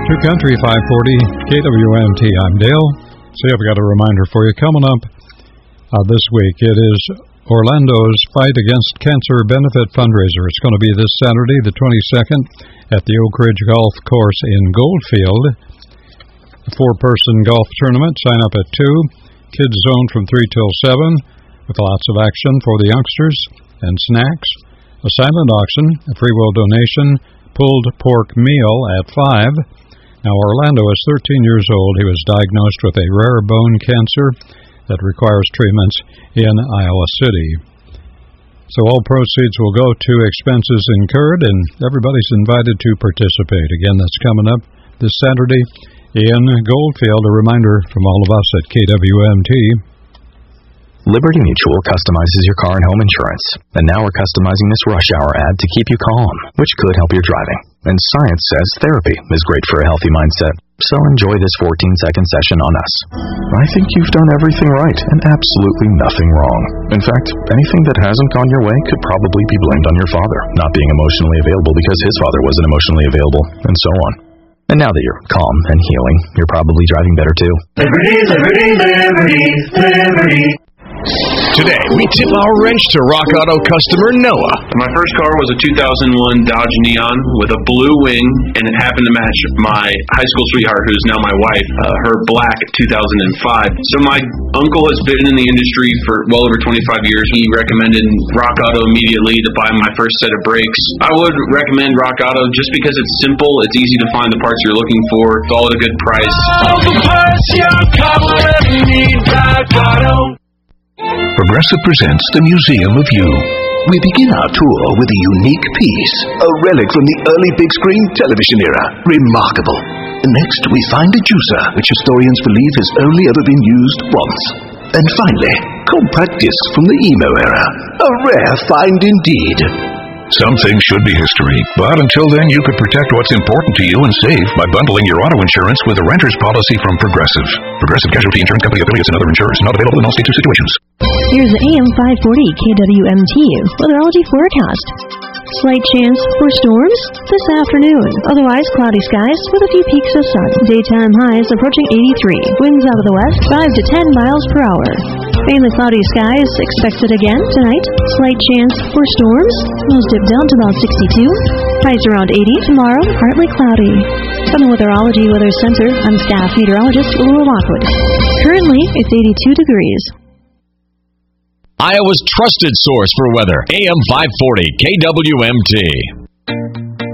To Country 540 KWMT. I'm Dale. See, I've got a reminder for you coming up this week. It is Orlando's Fight Against Cancer Benefit Fundraiser. It's going to be this Saturday, the 22nd, at the Oak Ridge Golf Course in Goldfield. A 4-person golf tournament. Sign up at 2. Kids zone from 3 till 7, with lots of action for the youngsters and snacks. A silent auction, a free will donation, pulled pork meal at 5. Now, Orlando is 13 years old. He was diagnosed with a rare bone cancer that requires treatments in Iowa City. So all proceeds will go to expenses incurred, and everybody's invited to participate. Again, that's coming up this Saturday in Goldfield. A reminder from all of us at KWMT. Liberty Mutual customizes your car and home insurance. And now we're customizing this rush hour ad to keep you calm, which could help your driving. And science says therapy is great for a healthy mindset. So enjoy this 14-second session on us. I think you've done everything right and absolutely nothing wrong. In fact, anything that hasn't gone your way could probably be blamed on your father not being emotionally available because his father wasn't emotionally available, and so on. And now that you're calm and healing, you're probably driving better too. Liberty, liberty, liberty, liberty. Today, we tip our wrench to Rock Auto customer Noah. My first car was a 2001 Dodge Neon with a blue wing, and it happened to match my high school sweetheart, who's now my wife, her black 2005. So my uncle has been in the industry for well over 25 years. He recommended Rock Auto immediately to buy my first set of brakes. I would recommend Rock Auto just because it's simple, it's easy to find the parts you're looking for, it's all at a good price. Progressive presents the Museum of You. We begin our tour with a unique piece, a relic from the early big screen television era. Remarkable. Next, we find a juicer, which historians believe has only ever been used once. And finally, compact discs from the emo era. A rare find indeed. Some things should be history, but until then you could protect what's important to you and save by bundling your auto insurance with a renter's policy from Progressive. Progressive Casualty Insurance Company affiliates and other insurers, not available in all states or situations. Here's the AM 540 KWMT weatherology forecast. Slight chance for storms this afternoon. Otherwise, cloudy skies with a few peaks of sun. Daytime highs approaching 83. Winds out of the west 5 to 10 miles per hour. Mainly cloudy skies expected again tonight. Slight chance for storms. Lows dip down to about 62. Highs around 80. Tomorrow, partly cloudy. From the Weatherology Weather Center, I'm staff meteorologist Laura Lockwood. Currently, it's 82 degrees. Iowa's trusted source for weather. AM 540 KWMT.